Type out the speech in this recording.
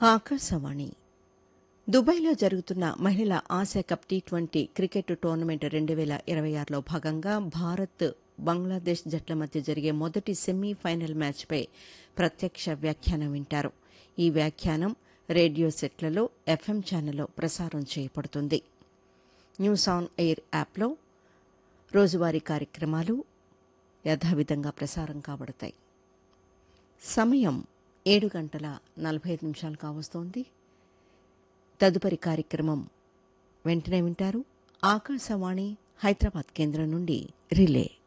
ఆకాశవాణి దుబాయ్లో జరుగుతున్న మహిళల Asia cup T20 cricket tournament 2026లో భాగంగా భారత్ బంగ్లాదేశ్ జట్ల మధ్య జరిగే మొదటి సెమీఫైనల్ మ్యాచ్పై ప్రత్యక్ష వ్యాఖ్యానం వింటారు. ఈ వ్యాఖ్యానం రేడియో సెట్లలో ఎఫ్ఎం ఛానల్లో ప్రసారం చేయబడుతుంది. న్యూస్ ఆన్ ఎయిర్ యాప్లో రోజువారీ కార్యక్రమాలు యథావిధంగా ప్రసారం కాబడతాయి. సమయం 7:45 కావస్తోంది. తదుపరి కార్యక్రమం వెంటనే వింటారు. ఆకాశవాణి హైదరాబాద్ కేంద్రం నుండి రిలే.